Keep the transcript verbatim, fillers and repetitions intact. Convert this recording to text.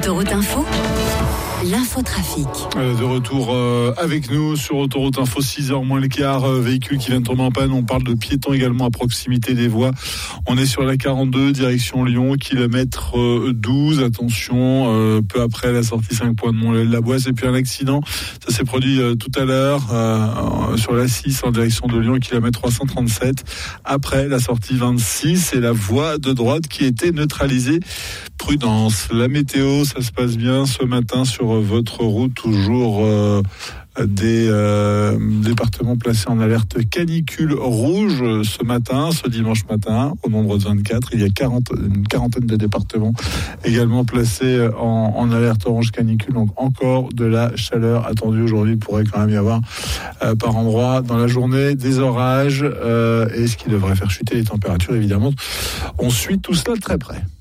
Autoroute Info, l'infotrafic. De retour euh, avec nous sur Autoroute Info, six heures moins le quart, euh, véhicule qui vient de tomber en panne. On parle de piétons également à proximité des voies. On est sur la quarante-deux, direction Lyon, kilomètre euh, douze. Attention, euh, peu après la sortie cinq points de Mont-la-Boisse. Et puis un accident, ça s'est produit euh, tout à l'heure euh, sur la six en direction de Lyon, kilomètre trois cent trente-sept. Après la sortie vingt-six, c'est la voie de droite qui était neutralisée. Prudence. La météo, ça se passe bien ce matin sur votre route, toujours euh, des euh, départements placés en alerte canicule rouge ce matin, ce dimanche matin, au nombre de vingt-quatre. Il y a quarante, une quarantaine de départements également placés en, en alerte orange canicule. Donc encore de la chaleur attendue aujourd'hui. Il pourrait quand même y avoir euh, par endroit dans la journée des orages euh, et ce qui devrait faire chuter les températures évidemment. On suit tout cela de très près.